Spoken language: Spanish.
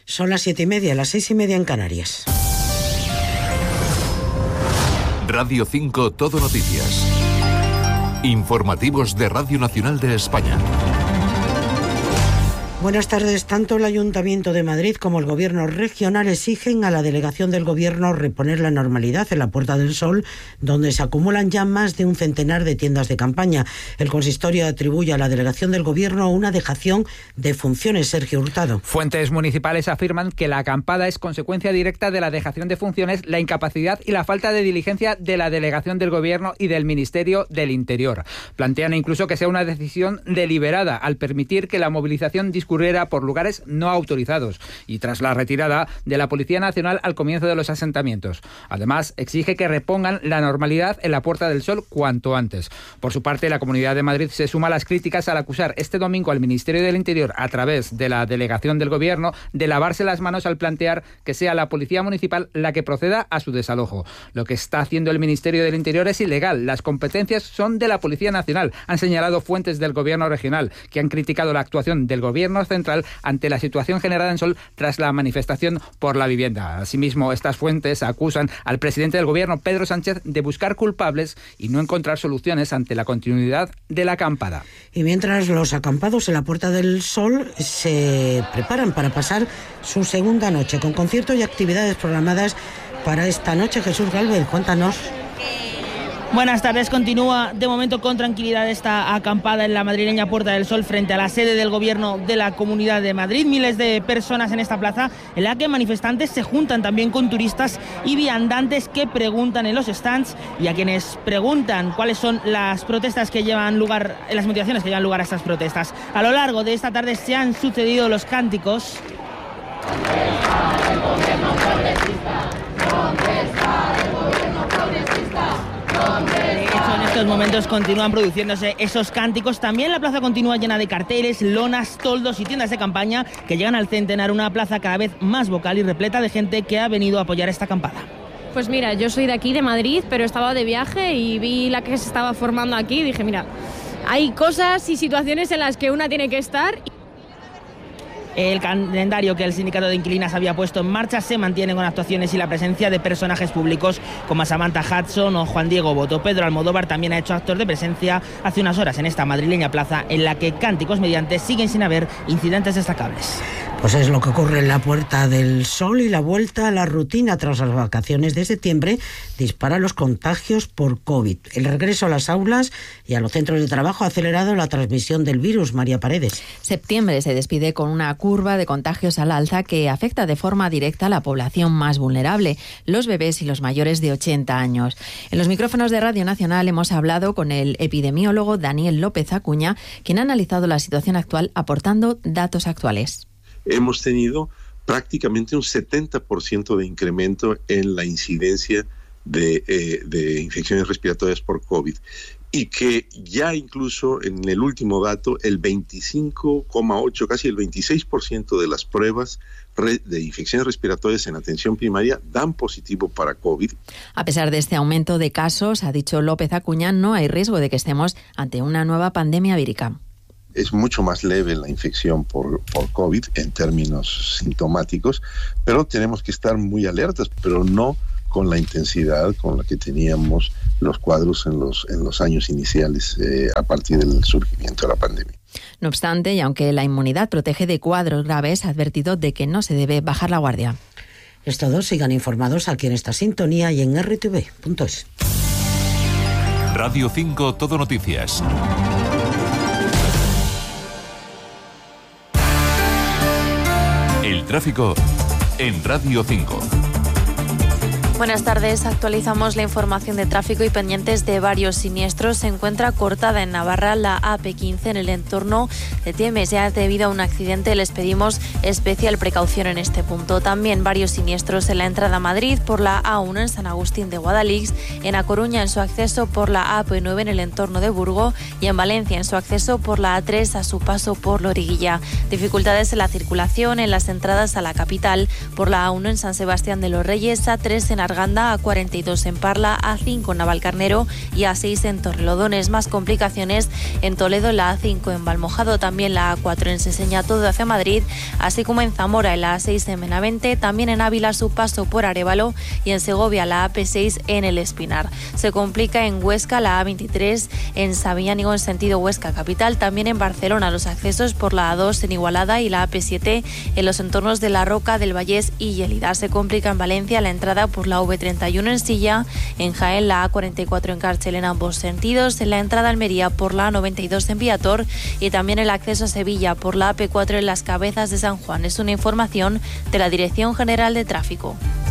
Son las 7:30, las 6:30 en Canarias. Radio 5 Todo Noticias. Informativos de Radio Nacional de España. Buenas tardes. Tanto el Ayuntamiento de Madrid como el Gobierno regional exigen a la delegación del Gobierno reponer la normalidad en la Puerta del Sol, donde se acumulan ya más de un centenar de tiendas de campaña. El consistorio atribuye a la delegación del Gobierno una dejación de funciones. Sergio Hurtado. Fuentes municipales afirman que la acampada es consecuencia directa de la dejación de funciones, la incapacidad y la falta de diligencia de la delegación del Gobierno y del Ministerio del Interior. Plantean incluso que sea una decisión deliberada al permitir que la movilización discurriera por lugares no autorizados y tras la retirada de la Policía Nacional al comienzo de los asentamientos. Además, exige que repongan la normalidad en la Puerta del Sol cuanto antes. Por su parte, la Comunidad de Madrid se suma a las críticas al acusar este domingo al Ministerio del Interior, a través de la delegación del Gobierno, de lavarse las manos al plantear que sea la Policía Municipal la que proceda a su desalojo. Lo que está haciendo el Ministerio del Interior es ilegal. Las competencias son de la Policía Nacional, han señalado fuentes del Gobierno regional, que han criticado la actuación del Gobierno central ante la situación generada en Sol tras la manifestación por la vivienda. Asimismo, estas fuentes acusan al presidente del Gobierno, Pedro Sánchez, de buscar culpables y no encontrar soluciones ante la continuidad de la acampada. Y mientras los acampados en la Puerta del Sol se preparan para pasar su segunda noche, con conciertos y actividades programadas para esta noche. Jesús Galvez, cuéntanos. Buenas tardes. Continúa de momento con tranquilidad esta acampada en la madrileña Puerta del Sol frente a la sede del Gobierno de la Comunidad de Madrid. Miles de personas en esta plaza, en la que manifestantes se juntan también con turistas y viandantes que preguntan en los stands, y a quienes preguntan cuáles son las protestas que llevan lugar, las motivaciones que llevan lugar a estas protestas. A lo largo de esta tarde se han sucedido los cánticos. ¿Dónde está el gobierno progresista? ¿Dónde está el gobierno progresista? De hecho, en estos momentos continúan produciéndose esos cánticos. También la plaza continúa llena de carteles, lonas, toldos y tiendas de campaña que llegan al centenar, una plaza cada vez más vocal y repleta de gente que ha venido a apoyar esta acampada. Pues mira, yo soy de aquí, de Madrid, pero estaba de viaje y vi la que se estaba formando aquí y dije, mira, hay cosas y situaciones en las que una tiene que estar. El calendario que el sindicato de inquilinas había puesto en marcha se mantiene con actuaciones y la presencia de personajes públicos como Samantha Hudson o Juan Diego Boto. Pedro Almodóvar también ha hecho actos de presencia hace unas horas en esta madrileña plaza, en la que cánticos mediante siguen sin haber incidentes destacables. Pues es lo que ocurre en la Puerta del Sol, y la vuelta a la rutina tras las vacaciones de septiembre dispara los contagios por COVID. El regreso a las aulas y a los centros de trabajo ha acelerado la transmisión del virus. María Paredes. Septiembre se despide con una curva de contagios al alza que afecta de forma directa a la población más vulnerable, los bebés y los mayores de 80 años. En los micrófonos de Radio Nacional hemos hablado con el epidemiólogo Daniel López Acuña, quien ha analizado la situación actual aportando datos actuales. Hemos tenido prácticamente un 70% de incremento en la incidencia de infecciones respiratorias por COVID, y que ya incluso en el último dato el 25,8, casi el 26% de las pruebas de infecciones respiratorias en atención primaria dan positivo para COVID. A pesar de este aumento de casos, ha dicho López Acuña, no hay riesgo de que estemos ante una nueva pandemia vírica. Es mucho más leve la infección por COVID en términos sintomáticos, pero tenemos que estar muy alertas, pero no con la intensidad con la que teníamos los cuadros en los años iniciales a partir del surgimiento de la pandemia. No obstante, y aunque la inmunidad protege de cuadros graves, ha advertido de que no se debe bajar la guardia. Es todo. Sigan informados aquí en esta sintonía y en rtv.es. Radio 5 Todo Noticias. El tráfico en Radio 5. Buenas tardes, actualizamos la información de tráfico y pendientes de varios siniestros. Se encuentra cortada en Navarra la AP15 en el entorno de Tiemes. Ya debido a un accidente les pedimos especial precaución en este punto. También varios siniestros en la entrada a Madrid por la A1 en San Agustín de Guadalix, en A Coruña en su acceso por la AP9 en el entorno de Burgo y en Valencia en su acceso por la A3 a su paso por Loriguilla. Dificultades en la circulación en las entradas a la capital por la A1 en San Sebastián de los Reyes, A3 en Arganda, A42 en Parla, A5 en Navalcarnero y A6 en Torrelodones. Más complicaciones en Toledo, la A5 en Valmojado, también la A4 en Seseña, todo hacia Madrid, así como en Zamora, en la A6 en Benavente, también en Ávila su paso por Arévalo y en Segovia la AP6 en El Espinar. Se complica en Huesca la A23 en Sabiñánigo en sentido Huesca capital, también en Barcelona los accesos por la A2 en Igualada y la AP7 en los entornos de La Roca, del Vallés y Lleida. Se complica en Valencia la entrada por la V31 en Silla, en Jaén la A44 en Cárcel en ambos sentidos, en la entrada a Almería por la A92 en Viator y también el acceso a Sevilla por la AP4 en Las Cabezas de San Juan. Es una información de la Dirección General de Tráfico.